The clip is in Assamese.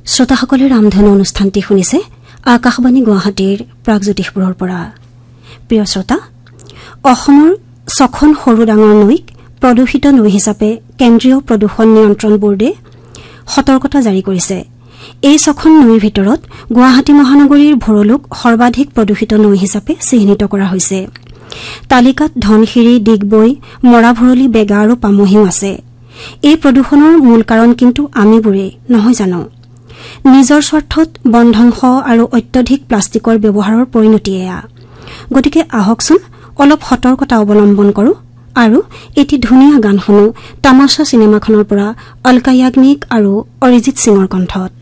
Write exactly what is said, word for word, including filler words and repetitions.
শ্ৰোতাসকলে ৰামধেনু অনুষ্ঠানটি শুনিছে আকাশবাণী গুৱাহাটীৰ প্ৰাগজ্যোতিষপুৰৰ পৰা। প্ৰিয় শ্ৰোতা, অসমৰ ছখন সৰু ডাঙৰ নৈক প্ৰদূষিত নৈ হিচাপে কেন্দ্ৰীয় প্ৰদূষণ নিয়ন্ত্ৰণ বোৰ্ডে সতৰ্কতা জাৰি কৰিছে। এই ছখন নৈৰ ভিতৰত গুৱাহাটী মহানগৰীৰ ভৰলুক সৰ্বাধিক প্ৰদূষিত নৈ হিচাপে চিহ্নিত কৰা হৈছে। তালিকাত ধনশিৰি, ডিগবৈ, মৰাভৰলী, বেগা আৰু পামহিও আছে। এই প্ৰদূষণৰ মূল কাৰণ কিন্তু আমিবোৰেই নহয় জানো? নিজৰ স্বাৰ্থত বনধ্বংস আৰু অত্যধিক প্লাষ্টিকৰ ব্যৱহাৰৰ পৰিণতি এয়া। গতিকে আহকচোন অলপ সতৰ্কতা অৱলম্বন কৰোঁ আৰু এটি ধুনীয়া গান শুনো তামাছা চিনেমাখনৰ পৰা অলকা য়াগনিক আৰু অৰিজিৎ সিঙৰ কণ্ঠত।